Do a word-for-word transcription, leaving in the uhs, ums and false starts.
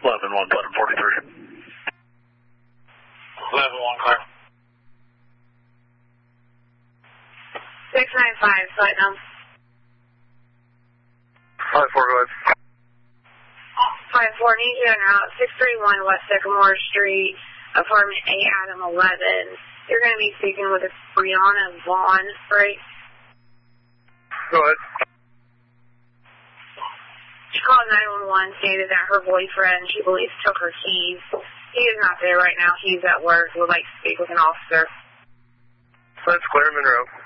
eleven one, button forty-three. eleven one, clear. six nine five, Putnam. five four, go ahead. five four, need you on route six three one West Sycamore Street, apartment A, Adam eleven. You're going to be speaking with a Brianna Vaughn, right? Go ahead. She called nine one one, stated that her boyfriend, she believes, took her keys. He is not there right now. He's at work. Would like to speak with an officer. That's clear, Monroe.